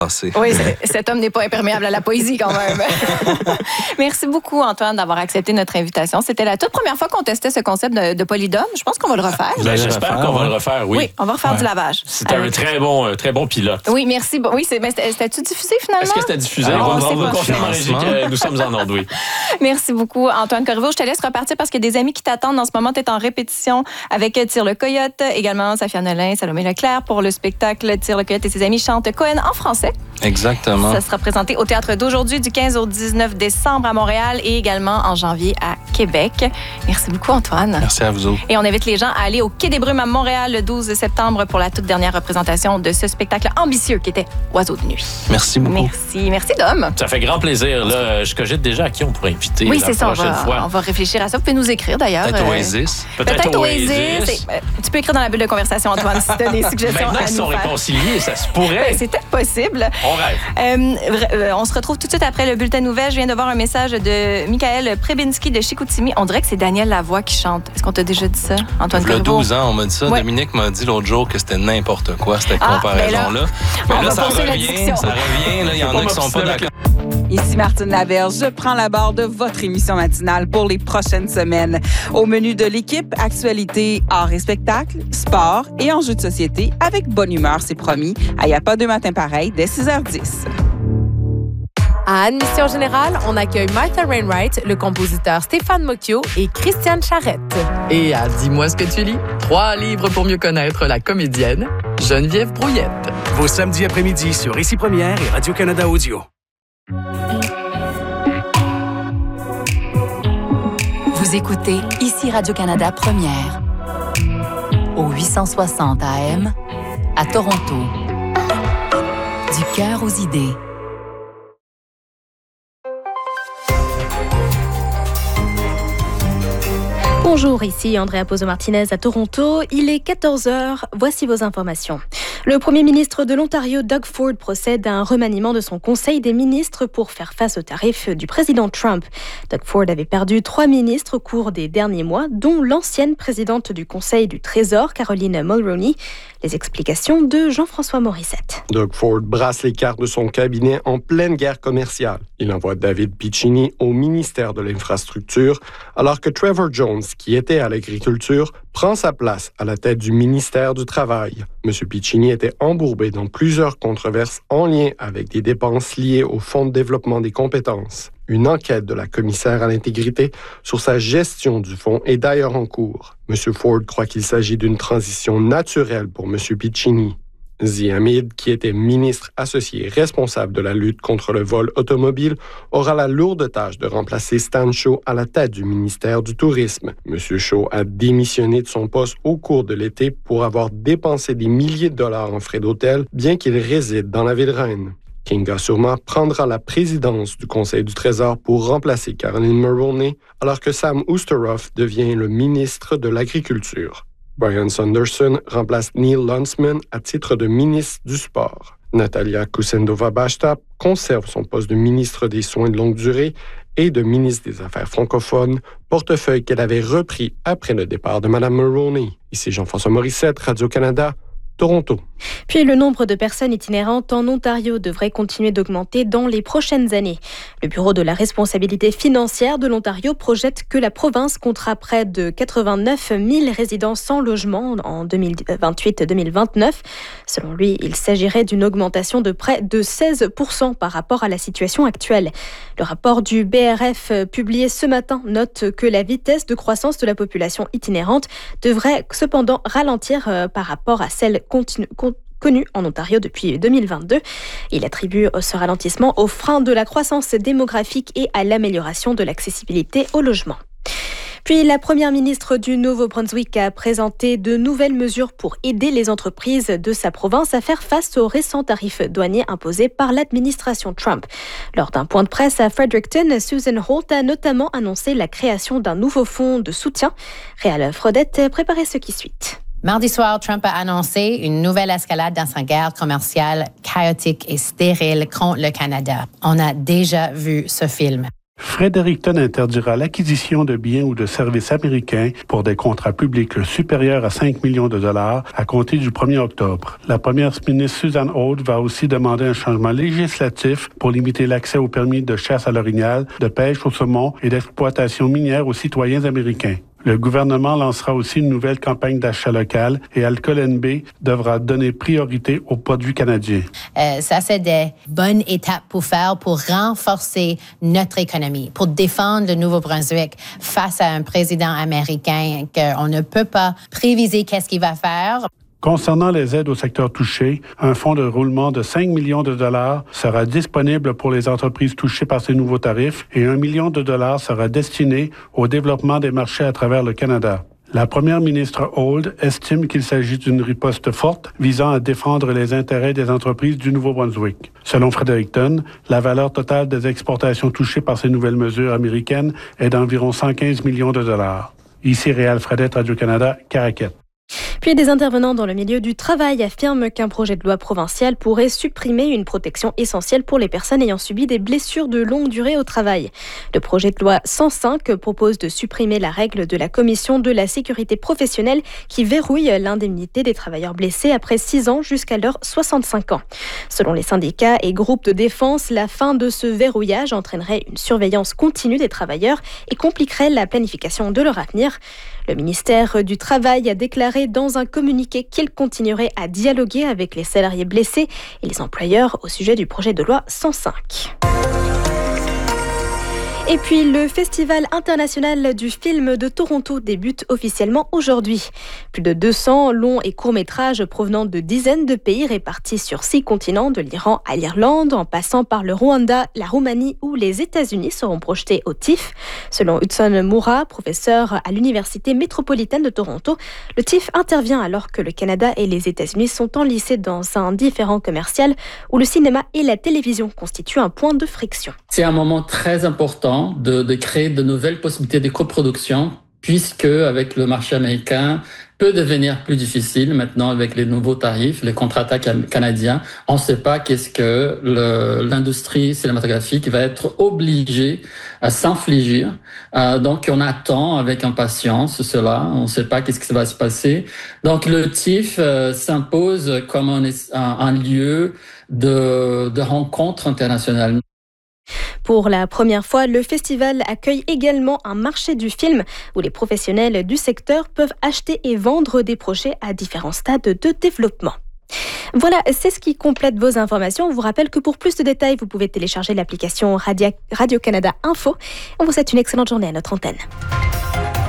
Oui, cet homme n'est pas imperméable à la poésie quand même. Merci beaucoup, Antoine, d'avoir accepté notre invitation. C'était la toute première fois qu'on testait ce concept de polydome. Je pense qu'on va le refaire. J'espère qu'on va le refaire, oui. Oui, on va refaire du lavage. C'était un très bon pilote. Oui, merci. Oui, c'était-tu diffusé finalement? Est-ce que c'était diffusé? On va confirmer en régie que nous sommes en ordre, oui. Merci beaucoup, Antoine Corriveau. Je te laisse repartir parce qu'il y a des amis qui t'attendent. En ce moment, tu es en répétition avec Tire le Coyote, également Safia Nolin, Salomé Leclerc pour le spectacle Tire le Coyote et ses amis chantent Cohen en français. Exactement. Ça sera présenté au Théâtre d'aujourd'hui du 15 au 19 décembre à Montréal et également en janvier à Québec. Merci beaucoup, Antoine. Merci à vous autres. Et on invite les gens à aller au Quai des Brumes à Montréal le 12 septembre pour la toute dernière représentation de ce spectacle ambitieux qui était Oiseaux de nuit. Merci beaucoup. Merci Dom. Ça fait grand plaisir. Là, je cogite déjà à qui on pourrait inviter la prochaine fois. On va réfléchir à ça. Vous pouvez nous écrire d'ailleurs. Peut-être Oasis. Peut-être Oasis. Tu peux écrire dans la bulle de conversation, Antoine, si tu as des suggestions Maintenant à qu'ils nous sont faire. réconciliés, ça se pourrait. C'est peut-être possible. On rêve. On se retrouve tout de suite après le bulletin de nouvelles. Je viens de voir un message de Michael Prebinski de Chicoutimi. On dirait que c'est Daniel Lavoie qui chante. Est-ce qu'on t'a déjà dit ça, Antoine Il y a Corriveau? 12 ans, on m'a dit ça. Ouais. Dominique m'a dit l'autre jour que c'était n'importe quoi, cette comparaison-là. on Mais là, va ça poursuivre la revient. discussion. Ça revient. Là, il y en a qui sont pas d'accord. Ici Martine Laberge, je prends la barre de votre émission matinale pour les prochaines semaines. Au menu de l'équipe, actualité, art et spectacle, sport et enjeux de société avec bonne humeur, c'est promis. Il n'y a pas deux matins pareils dès 6h10. À Admission Générale, on accueille Martha Wainwright, le compositeur Stéphane Mocchio et Christiane Charette. Et à Dis-moi ce que tu lis, 3 livres pour mieux connaître la comédienne Geneviève Brouillette. Vos samedis après-midi sur Ici Première et Radio-Canada Audio. Vous écoutez Ici Radio-Canada Première au 860 AM à Toronto. Du cœur aux idées. Bonjour, ici Andrea Pozo-Martinez à Toronto. Il est 14h. Voici vos informations. Le premier ministre de l'Ontario, Doug Ford, procède à un remaniement de son conseil des ministres pour faire face aux tarifs du président Trump. Doug Ford avait perdu 3 ministres au cours des derniers mois, dont l'ancienne présidente du Conseil du Trésor, Caroline Mulroney. Les explications de Jean-François Morissette. Doug Ford brasse les cartes de son cabinet en pleine guerre commerciale. Il envoie David Piccini au ministère de l'Infrastructure, alors que Trevor Jones, qui était à l'agriculture, prend sa place à la tête du ministère du Travail. M. Piccini était embourbé dans plusieurs controverses en lien avec des dépenses liées au Fonds de développement des compétences. Une enquête de la commissaire à l'intégrité sur sa gestion du fonds est d'ailleurs en cours. M. Ford croit qu'il s'agit d'une transition naturelle pour M. Piccini. Zia Hamid, qui était ministre associé responsable de la lutte contre le vol automobile, aura la lourde tâche de remplacer Stan Shaw à la tête du ministère du Tourisme. M. Shaw a démissionné de son poste au cours de l'été pour avoir dépensé des milliers de dollars en frais d'hôtel, bien qu'il réside dans la ville reine. Kinga Surma prendra la présidence du Conseil du Trésor pour remplacer Caroline Mulroney, alors que Sam Oosterhoff devient le ministre de l'Agriculture. Brian Sanderson remplace Neil Lunsman à titre de ministre du Sport. Natalia Kusendova-Bashta conserve son poste de ministre des Soins de longue durée et de ministre des Affaires francophones, portefeuille qu'elle avait repris après le départ de Mme Mulroney. Ici Jean-François Morissette, Radio-Canada, Toronto. Puis le nombre de personnes itinérantes en Ontario devrait continuer d'augmenter dans les prochaines années. Le Bureau de la responsabilité financière de l'Ontario projette que la province comptera près de 89 000 résidents sans logement en 2028-2029. Selon lui, il s'agirait d'une augmentation de près de 16% par rapport à la situation actuelle. Le rapport du BRF publié ce matin note que la vitesse de croissance de la population itinérante devrait cependant ralentir par rapport à celle connue en Ontario depuis 2022. Il attribue ce ralentissement au frein de la croissance démographique et à l'amélioration de l'accessibilité au logement. Puis la première ministre du Nouveau-Brunswick a présenté de nouvelles mesures pour aider les entreprises de sa province à faire face aux récents tarifs douaniers imposés par l'administration Trump. Lors d'un point de presse à Fredericton, Susan Holt a notamment annoncé la création d'un nouveau fonds de soutien. Réal Frodette, préparez ce qui suit. Mardi soir, Trump a annoncé une nouvelle escalade dans sa guerre commerciale chaotique et stérile contre le Canada. On a déjà vu ce film. Fredericton interdira l'acquisition de biens ou de services américains pour des contrats publics supérieurs à 5 millions de dollars à compter du 1er octobre. La première ministre Susan Holt va aussi demander un changement législatif pour limiter l'accès aux permis de chasse à l'orignal, de pêche au saumon et d'exploitation minière aux citoyens américains. Le gouvernement lancera aussi une nouvelle campagne d'achat local et Alcool NB devra donner priorité aux produits canadiens. Ça, c'est des bonnes étapes pour renforcer notre économie, pour défendre le Nouveau-Brunswick face à un président américain qu'on ne peut pas préviser qu'est-ce qu'il va faire. Concernant les aides au secteur touché, un fonds de roulement de 5 millions de dollars sera disponible pour les entreprises touchées par ces nouveaux tarifs et 1 million de dollars sera destiné au développement des marchés à travers le Canada. La première ministre Holt estime qu'il s'agit d'une riposte forte visant à défendre les intérêts des entreprises du Nouveau-Brunswick. Selon Fredericton, la valeur totale des exportations touchées par ces nouvelles mesures américaines est d'environ 115 millions de dollars. Ici Réal Fredette, Radio-Canada, Caraquette. Puis des intervenants dans le milieu du travail affirment qu'un projet de loi provincial pourrait supprimer une protection essentielle pour les personnes ayant subi des blessures de longue durée au travail. Le projet de loi 105 propose de supprimer la règle de la Commission de la sécurité professionnelle qui verrouille l'indemnité des travailleurs blessés après 6 ans jusqu'à leurs 65 ans. Selon les syndicats et groupes de défense, la fin de ce verrouillage entraînerait une surveillance continue des travailleurs et compliquerait la planification de leur avenir. Le ministère du Travail a déclaré dans un communiqué qu'il continuerait à dialoguer avec les salariés blessés et les employeurs au sujet du projet de loi 105. Et puis, le Festival international du film de Toronto débute officiellement aujourd'hui. Plus de 200 longs et courts-métrages provenant de dizaines de pays répartis sur 6 continents, de l'Iran à l'Irlande, en passant par le Rwanda, la Roumanie ou les États-Unis, seront projetés au TIFF. Selon Hudson Moura, professeur à l'Université métropolitaine de Toronto, le TIFF intervient alors que le Canada et les États-Unis sont enlacés dans un différend commercial où le cinéma et la télévision constituent un point de friction. C'est un moment très important de créer de nouvelles possibilités de coproduction, puisque avec le marché américain peut devenir plus difficile maintenant avec les nouveaux tarifs, les contre-attaques canadiens. On ne sait pas qu'est-ce que l'industrie cinématographique va être obligée à s'infliger. Donc on attend avec impatience cela. On ne sait pas qu'est-ce qui va se passer. Donc le TIFF s'impose comme un lieu de rencontre internationale. Pour la première fois, le festival accueille également un marché du film où les professionnels du secteur peuvent acheter et vendre des projets à différents stades de développement. Voilà, c'est ce qui complète vos informations. On vous rappelle que pour plus de détails, vous pouvez télécharger l'application Radio-Canada Info. On vous souhaite une excellente journée à notre antenne.